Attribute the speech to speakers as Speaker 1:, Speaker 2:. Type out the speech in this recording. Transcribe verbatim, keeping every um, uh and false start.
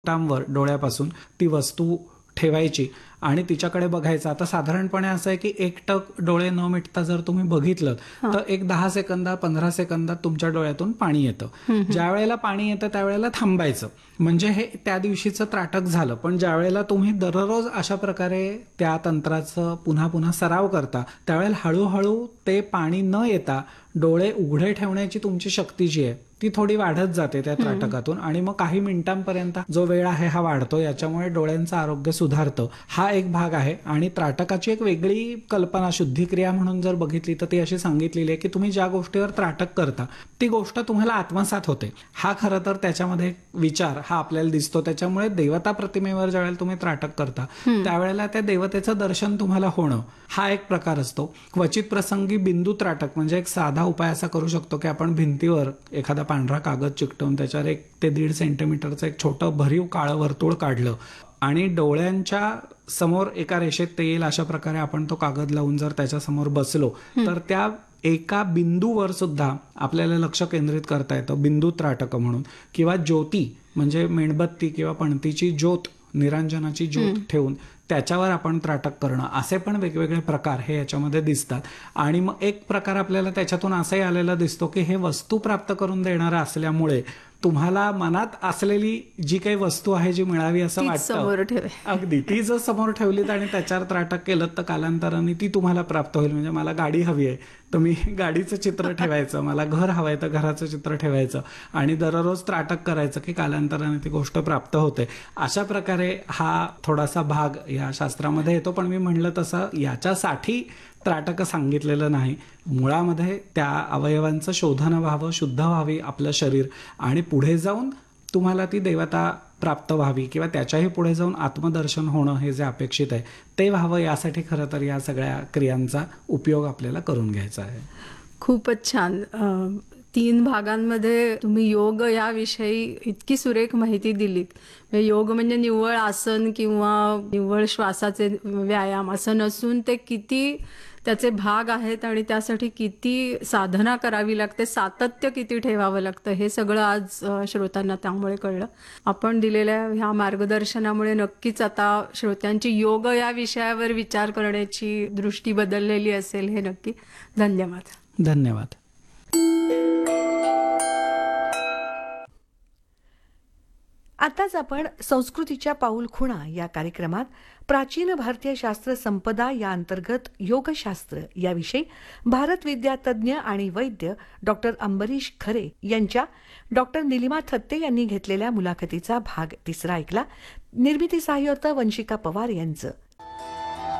Speaker 1: टांवर डोळ्यापासून ती वस्तू ठेवायची आणि तिच्याकडे बघायचं. आता साधारणपणे असं आहे की एकटक डोळे न मिटता जर तुम्ही बघितलं तर एक दहा सेकंदात पंधरा सेकंदात तुमच्या डोळ्यातून पाणी येतं. ज्या वेळेला पाणी येतं त्यावेळेला थांबायचं, म्हणजे हे त्या दिवशीचं त्राटक झालं. पण ज्या वेळेला तुम्ही दररोज अशा प्रकारे त्या तंत्राचं पुन्हा पुन्हा सराव करता त्यावेळेला हळूहळू ते पाणी न येता डोळे उघडे ठेवण्याची तुमची शक्ती जी आहे ती थोडी वाढत जाते त्या त्राटकातून आणि मग काही मिनिटांपर्यंत जो वेळ आहे हा वाढतो. याच्यामुळे डोळ्यांचं आरोग्य सुधारतं. हा एक भाग आहे. आणि त्राटकाची एक वेगळी कल्पना शुद्धिक्रिया म्हणून जर बघितली तर ती अशी सांगितलेली आहे की तुम्ही ज्या गोष्टीवर त्राटक करता ती गोष्ट तुम्हाला आत्मसात होते. हा खरं तर त्याच्यामध्ये विचार हा आपल्याला दिसतो. त्याच्यामुळे देवता प्रतिमेवर ज्यावेळेला तुम्ही त्राटक करता त्यावेळेला त्या देवतेचं दर्शन तुम्हाला होणं हा एक प्रकार असतो. क्वचित प्रसंगी बिंदू त्राटक म्हणजे एक साधा उपाय असा करू शकतो की आपण भिंतीवर एखादा पांढरा कागद चिकटवून त्याच्यावर एक ते दीड सेंटीमीटरचं एक छोटं भरीव काळं वर्तुळ काढलं आणि डोळ्यांच्या समोर एका रेषेत ते येईल अशा प्रकारे आपण तो कागद लावून जर त्याच्या समोर बसलो तर त्या एका बिंदूवर सुद्धा आपल्याला लक्ष केंद्रित करता येतं. बिंदू त्राटक म्हणून. किंवा ज्योती म्हणजे मेणबत्ती किंवा पणतीची ज्योत, निरांजनाची ज्योत ठेवून त्याच्यावर आपण त्राटक करणं, असे पण वेगवेगळे प्रकार हे याच्यामध्ये दिसतात. आणि मग एक प्रकार आपल्याला त्याच्यातून असाही आलेला दिसतो की हे वस्तू प्राप्त करून देणारं असल्यामुळे तुम्हाला मनात असलेली जी काही वस्तू आहे जी मिळावी असं वाटतं अगदी ती जर समोर ठेवलीत आणि त्याच्यावर त्राटक केलं तर कालांतराने ती तुम्हाला प्राप्त होईल. म्हणजे मला गाडी हवी आहे तर मी गाडीचं चित्र ठेवायचं, मला घर हवंय तर घराचं चित्र ठेवायचं आणि दररोज त्राटक करायचं की कालांतराने ती गोष्ट प्राप्त होते. अशा प्रकारे हा थोडासा भाग या शास्त्रामध्ये येतो. पण मी म्हणलं तसं याच्यासाठी त्राटक सांगितलेलं नाही. मुळामध्ये त्या अवयवांचं शोधन व्हावं, शुद्ध व्हावी आपलं शरीर आणि पुढे जाऊन तुम्हाला ती देवता प्राप्त व्हावी किंवा त्याच्याही पुढे जाऊन आत्मदर्शन होणं हे जे अपेक्षित आहे ते व्हावं, यासाठी खरं तर या सगळ्या क्रियांचा उपयोग आपल्याला करून घ्यायचा आहे.
Speaker 2: खूपच छान. तीन भागांमध्ये तुम्ही योग याविषयी इतकी सुरेख माहिती दिलीत. योग म्हणजे निव्वळ आसन किंवा निव्वळ श्वासाचे व्यायाम असं नसून ते किती त्याचे भाग आहेत आणि त्यासाठी किती साधना करावी लागते, सातत्य किती ठेवावं लागतं, हे सगळं आज श्रोत्यांना त्यामुळे कळलं. आपण दिलेल्या ह्या मार्गदर्शनामुळे नक्कीच आता श्रोत्यांची योग या विषयावर विचार करण्याची दृष्टी बदललेली असेल, हे नक्की. धन्यवाद.
Speaker 1: धन्यवाद.
Speaker 3: आताच आपण संस्कृतीच्या पाऊलखुणा या कार्यक्रमात प्राचीन भारतीय शास्त्र संपदा या अंतर्गत योगशास्त्र याविषयी भारत विद्यातज्ञ आणि वैद्य डॉक्टर अंबरीश खरे यांच्या डॉक्टर निलिमा थत्ते यांनी घेतलेल्या मुलाखतीचा भाग तिसरा ऐकला. निर्मिती सहाय्य होतं वंशिका पवार यांचं.